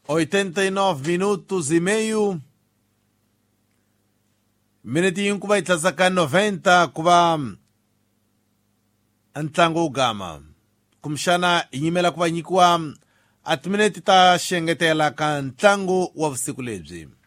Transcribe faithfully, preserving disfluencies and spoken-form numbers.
oitenta e nove minutos e meio. Minutinho kuba itasaka noventa kuba antlango ugama. Kumshana inyimela kuba nyikuwa at minute ta shengetela ka ntlango wa vusiku lebyi.